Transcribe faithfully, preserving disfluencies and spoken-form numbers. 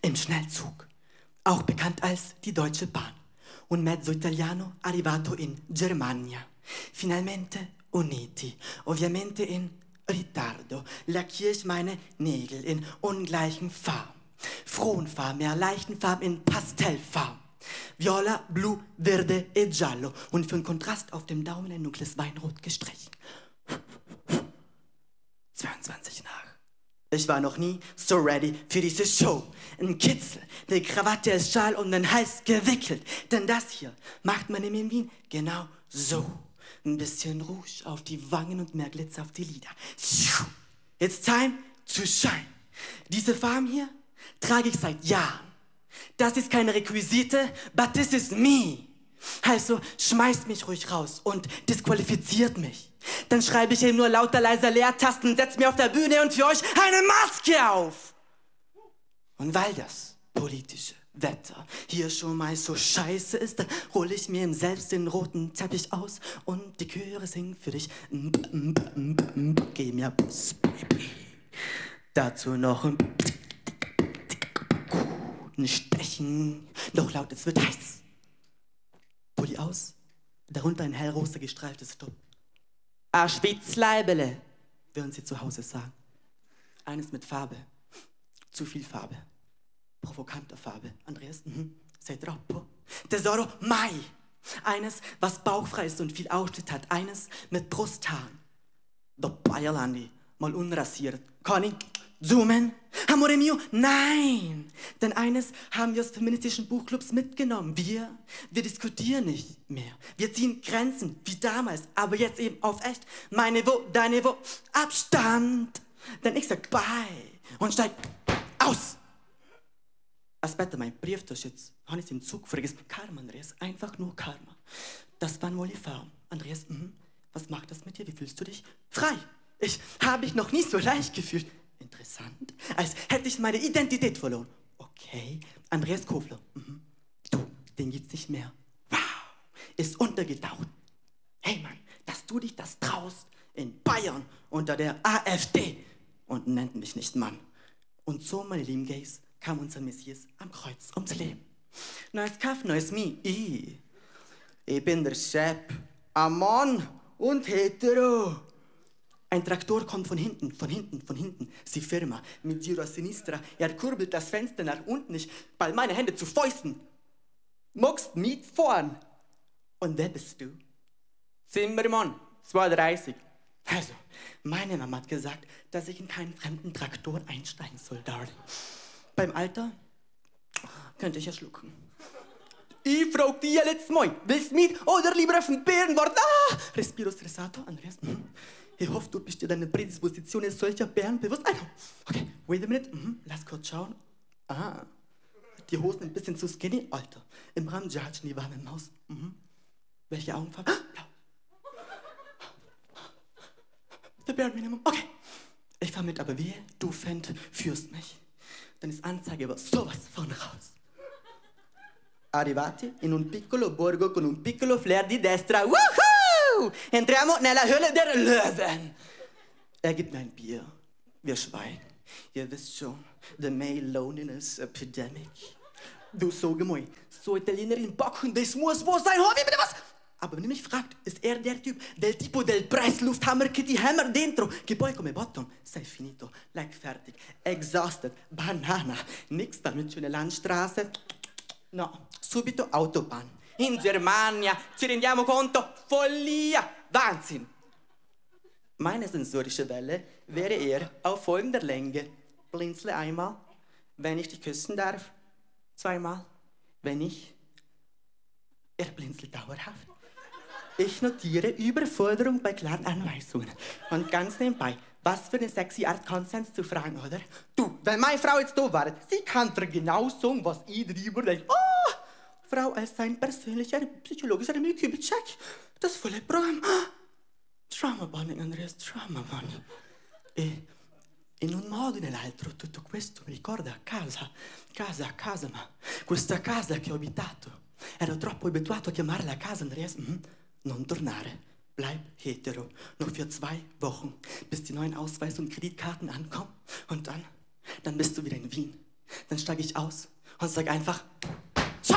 im Schnellzug, auch bekannt als die Deutsche Bahn. Un mezzo italiano arrivato in Germania, finalmente uniti, ovviamente in ritardo, lackiere ich meine Nägel in ungleichen Farben. Frohenfarben, mehr leichten Farben in Pastellfarben. Viola, Blu, Verde e Giallo. Und für den Kontrast auf dem Daumen ein dunkles Weinrot gestrichen. zweiundzwanzig nach. Ich war noch nie so ready für diese Show. Ein Kitzel, eine Krawatte als Schal um den Hals gewickelt. Denn das hier macht man in Wien genau so. Ein bisschen Rouge auf die Wangen und mehr Glitzer auf die Lider. It's time to shine. Diese Farben hier trage ich seit Jahren. Das ist keine Requisite, but this is me. Also schmeißt mich ruhig raus und disqualifiziert mich. Dann schreibe ich eben nur lauter leiser Leertasten, setz mir auf der Bühne und für euch eine Maske auf. Und weil das politische Wetter hier schon mal so scheiße ist, dann hole ich mir selbst den roten Teppich aus und die Chöre singen für dich. Geh mir Bus, Baby. Dazu noch ein ein Stechen, doch laut, es wird heiß. Pulli aus, darunter ein hellrosa gestreiftes Top. A Schwitzleibele, würden sie zu Hause sagen. Eines mit Farbe, zu viel Farbe, provokante Farbe. Andreas, mhm, sei troppo. Tesoro, mai. Eines, was bauchfrei ist und viel Ausschnitt hat. Eines mit Brusthaaren. Doppelandi, mal unrasiert. Kann ich zoomen? Amore mio, nein! Denn eines haben wir aus feministischen Buchclubs mitgenommen. Wir, wir diskutieren nicht mehr. Wir ziehen Grenzen, wie damals, aber jetzt eben auf echt. Meine wo, deine wo, Abstand! Denn ich sag bye und steig aus! Aspetta, mein Brieftaschitz, habe ich den Zug vergessen. Karma, Andreas, einfach nur Karma. Das waren wohl die Farben. Andreas, mh, was macht das mit dir? Wie fühlst du dich? Frei! Ich habe mich noch nie so leicht gefühlt. Interessant. Als hätte ich meine Identität verloren. Okay, Andreas Kofler. Mhm. Du, den gibt's nicht mehr. Wow, ist untergetaucht. Hey Mann, dass du dich das traust in Bayern unter der AfD und nennt mich nicht Mann. Und so, meine lieben Gays, kam unser Messias am Kreuz ums Leben. Neues Kaff, neues Mi. Ich, ich bin der Chef. Ein Mann und hetero. Ein Traktor kommt von hinten, von hinten, von hinten. Sie Firma mit Giro Sinistra. Er kurbelt das Fenster nach unten. Ich ball meine Hände zu Fäusten. Muckst mit vorn. Und wer bist du? Zimmermann, zweiunddreißig. Also, meine Mama hat gesagt, dass ich in keinen fremden Traktor einsteigen soll, Darling. Beim Alter könnte ich ja schlucken. Ich frag dich letztes Mal, willst du mit oder lieber auf den Bärenwort? Ah! Respiro stressato, Andreas. Mhm. Ich hoffe, du bist dir deine Prädisposition als solcher Bären bewusst. Also, okay, wait a minute. Mhm. Lass kurz schauen. Ah, die Hosen ein bisschen zu skinny. Alter, im Ramjatsch, die warme Maus. Mhm. Welche Augenfarbe? Ah, blau. The bare minimum. Okay. Ich fahr mit, aber wehe, du Fendt führst mich. Dann ist Anzeige über sowas von raus. Arrivati in un piccolo borgo con un piccolo flair di destra. Woohoo! Entriamo nella Höhle der Löwen. Er gibt mir ein Bier. Wir schweigen. Ihr wisst schon, the male loneliness epidemic. Du sage mal, so Italienerin backen, das muss wo sein. Hör, wie bitte was? Aber wenn ihr mich fragt, ist er der Typ, del tipo del Presslufthammer Kitty Hammer dentro, che poi come bottom, sei finito, like fertig, exhausted, banana, nix da mit schöne Landstraße, no, subito Autobahn. In Germania, ci rendiamo conto, Follia, Wahnsinn. Meine sensorische Welle wäre eher auf folgender Länge. Blinzle einmal, wenn ich dich küssen darf, zweimal, wenn ich, er blinzelt dauerhaft. Ich notiere Überforderung bei klaren Anweisungen. Und ganz nebenbei, was für eine sexy Art, Konsens zu fragen, oder? Du, wenn meine Frau jetzt da war, sie kann dir genau sagen, was ich drüber denke. Oh, Frau als sein persönlicher psychologischer Milchkübelcheck. Das volle Programm. Trauma bonding, Andreas, trauma bonding. E in un modo o nell'altro tutto questo mi ricorda a casa, casa, casa, ma questa casa che ho abitato. Ero troppo abituato a chiamarla casa, Andreas. Mhm. Non tornare. Bleib hetero. Nur für zwei Wochen, bis die neuen Ausweis- und Kreditkarten ankommen. Und dann, dann bist du wieder in Wien. dann steige ich aus und sag einfach,